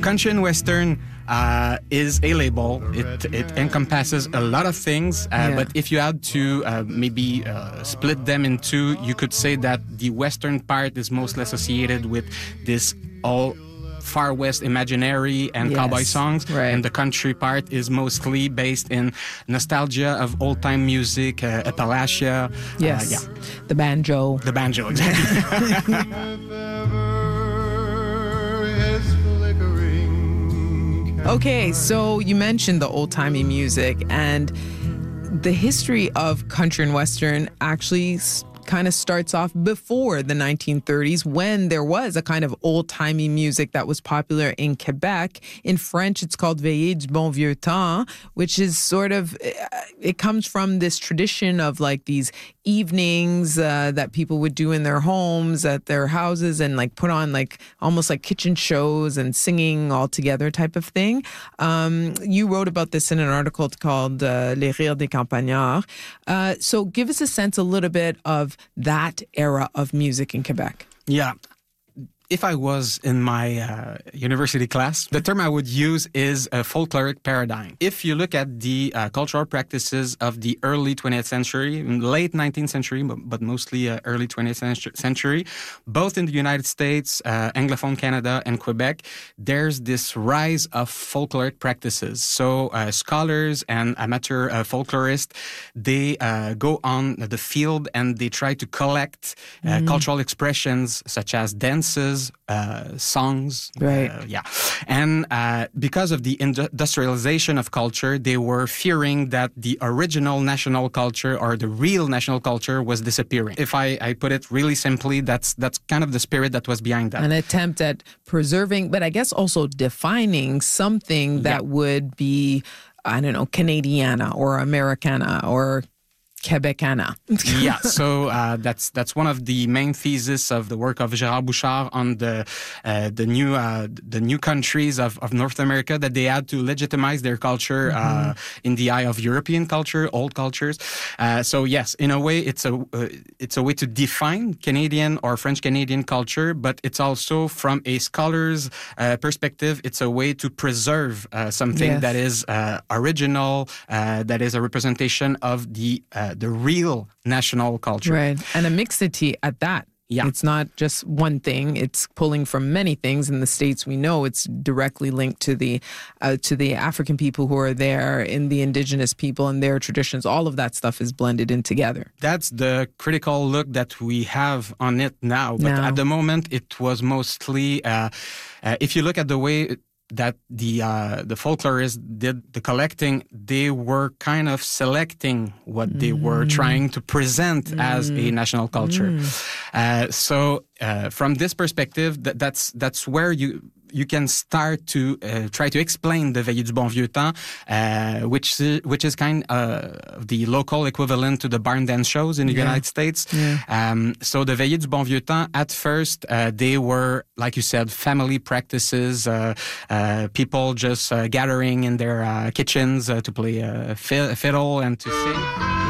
Country and Western is a label. It encompasses a lot of things, but if you had to maybe split them in two, you could say that the Western part is mostly associated with this all Far West imaginary and cowboy songs, and the country part is mostly based in nostalgia of old-time music, Appalachia. The banjo. The banjo, exactly. Okay, so you mentioned the old-timey music, and the history of country and western actually kind of starts off before the 1930s, when there was a kind of old-timey music that was popular in Quebec. In French, it's called Veillées du bon vieux temps, which is sort of, it comes from this tradition of like these evenings that people would do in their homes, at their houses, and like put on like almost like kitchen shows and singing all together type of thing. You wrote about this in an article called Les Rires des Campagnards. So give us a sense a little bit of that era of music in Quebec. Yeah. If I was in my university class, the term I would use is a folkloric paradigm. If you look at the cultural practices of the early 20th century, late 19th century, but mostly early 20th century, both in the United States, Anglophone Canada, and Quebec, there's this rise of folkloric practices. So scholars and amateur folklorists, they go on the field and they try to collect cultural expressions such as dances, songs. Right. And because of the industrialization of culture, they were fearing that the original national culture or the real national culture was disappearing. If I put it really simply, that's kind of the spirit that was behind that. An attempt at preserving, but I guess also defining something that would be, I don't know, Canadiana or Americana or Quebecana. So that's one of the main theses of the work of Gérard Bouchard on the new countries of North America, that they had to legitimize their culture in the eye of European culture, old cultures. So yes, in a way, it's a way to define Canadian or French Canadian culture, but it's also from a scholar's perspective, it's a way to preserve something that is original, that is a representation of the real national culture. Right. And a mixity at that. Yeah. It's not just one thing. It's pulling from many things. In the States, we know it's directly linked to the African people who are there, in the indigenous people and their traditions. All of that stuff is blended in together. That's the critical look that we have on it now. But at the moment, it was mostly, if you look at the way that the folklorists did the collecting, they were kind of selecting what they were trying to present as a national culture. So from this perspective, that's where you can start to try to explain the Veillées du bon vieux temps, which is kind of the local equivalent to the barn dance shows in the United States. So the Veillées du bon vieux temps, at first, they were, like you said, family practices, people just gathering in their kitchens to play fiddle and to sing.